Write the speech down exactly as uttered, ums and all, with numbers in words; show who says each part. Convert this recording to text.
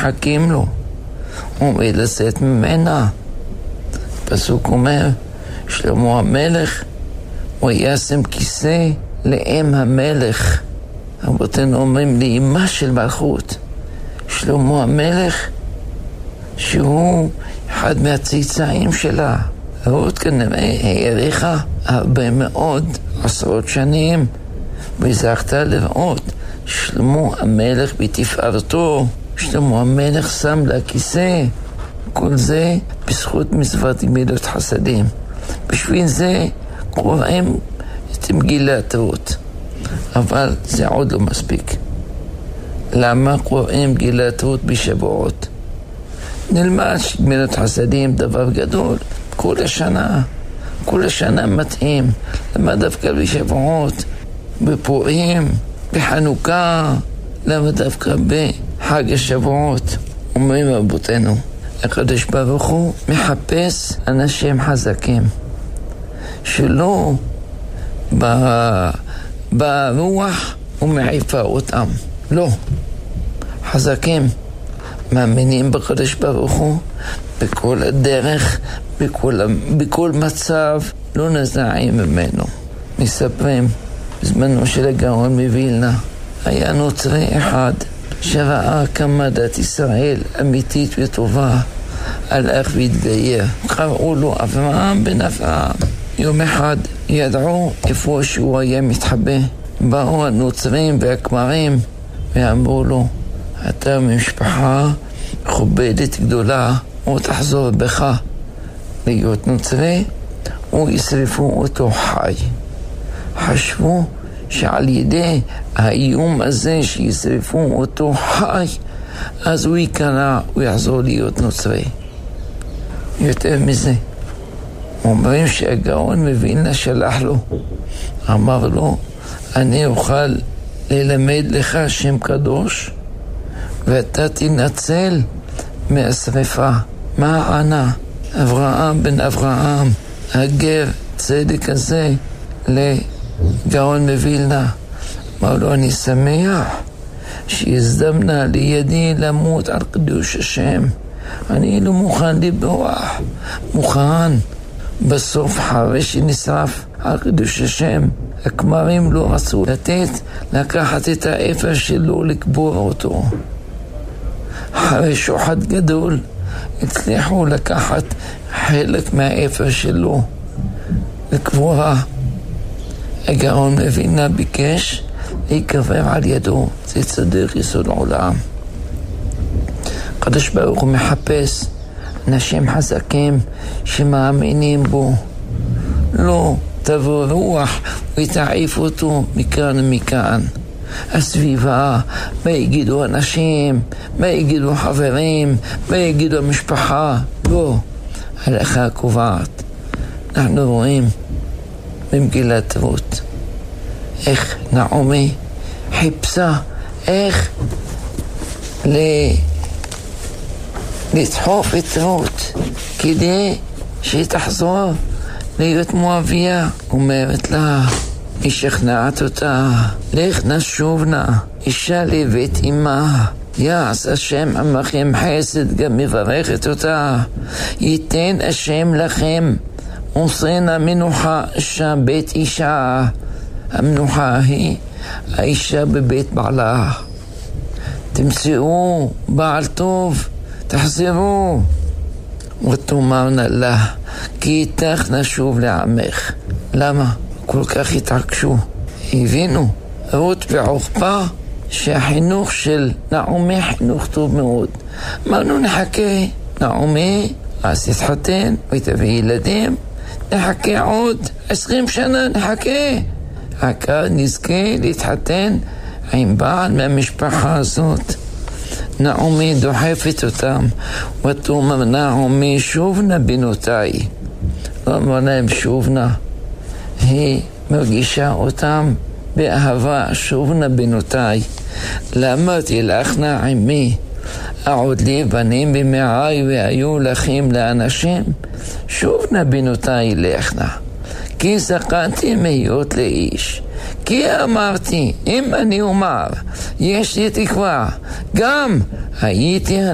Speaker 1: מחכים לו. הוא עומד לצאת ממנה. פסוק אומר, שלמה המלך, הוא ישם כיסא לאם המלך. רבותינו אומרים לאמה של מלכות. שלמה המלך, שהוא אחד מהצאצאים שלה. רות כנראה העריכה הרבה מאוד עשרות שנים, וזכתה לראות שלמה המלך בתפארתו. שלמה המלך שם לה כיסא. כל זה בזכות מצוות גמילות חסדים. בשביל זה קוראים את מגילת רות. אבל זה עוד לא מספיק. למה קוראים מגילת רות בשבועות? נלמד שגמילות חסדים דבר גדול. כל השנה, כל השנה מתאים. למה דווקא בשבועות, בפורים, בחנוכה? למה דווקא בחג השבועות? אומרים רבותינו, הקדוש ברוך הוא מחפש אנשים חזקים, שלא ברוח ומעיפה אותם. לא, חזקים, מאמינים בקדוש ברוך הוא בכל הדרך, בכל, בכל מצב, לא נזעים ממנו. מספרים, בזמנו של הגאון מווילנה, היה נוצרי אחד שראה כמה דת ישראל אמיתית וטובה, הלך והתגייר. קראו לו אברהם בן אברהם. יום אחד ידעו איפה שהוא היה מתחבא. באו הנוצרים והכמרים ואמרו לו, אתה ממשפחה מכובדת גדולה, או תחזור בך להיות נוצרי, או ישרפו אותו חי. חשבו שעל ידי האיום הזה שישרפו אותו חי, אז הוא יקרא, הוא יחזור להיות נוצרי. יותר מזה, אומרים שהגאון מווילנה שלח לו, אמר לו, אני אוכל ללמד לך שם קדוש, ואתה תנצל מהשריפה. מה ענה אברהם בן אברהם, הגר צדק הזה, לגאון מווילנה? אמר לו, אני שמח שהזדמנה לידי למות על קדוש השם. אני לא מוכן לברוח, מוכן. בסוף אחרי שנשרף על קדוש השם, הכמרים לא רצו לתת, לקחת את האפר שלו לקבור אותו. אחרי שוחד גדול הצליחו לקחת חלק מהאפר שלו לקבורה. הגאון מווילנה ביקש להיקבר על ידו. זה צדיק יסוד העולם. הקדוש ברוך הוא מחפש אנשים חזקים שמאמינים בו. לא תבוא רוח ותעיף אותו מכאן ומכאן. הסביבה, מה יגידו אנשים, מה יגידו חברים, מה יגידו המשפחה? לא, הלכה קובעת. אנחנו רואים במגילת רות איך נעמי חיפשה איך ל... לדחוף את רות כדי שהיא תחזור להיות מואביה. אומרת לה, היא שכנעת אותה, לך נשוב נא, אישה לבית אמה, יעש השם עמכם חסד, גם מברכת אותה, ייתן השם לכם עושרנה מנוחה, אישה בית אישה. המנוחה היא האישה בבית בעלה. תמצאו בעל טוב, תחזרו ותאמרנה לה, כי איתך נשוב לעמך. למה? כל כך התעקשו. הבינו רות ועורפה שהחינוך של נעמי חינוך טוב מאוד. אמרנו נחכה, נעמי אז תתחתן ותביא ילדים, נחכה עוד עשרים שנה, נחכה חכה נזכה להתחתן עם בעל מהמשפחה הזאת. נעמי דוחפת אותם ותאמר נעמי שובנה בנותיי. לא אמר להם שובנה, היא מרגישה אותם באהבה. שובנה בנותיי, למה תלכנה עמי? אעוד לי בנים במעי והיו לכם לאנשים. שובנה בנותיי לכנה, כי זכרתי מהיות לאיש. כי אמרתי, אם אני אומר יש לי תקווה, גם הייתי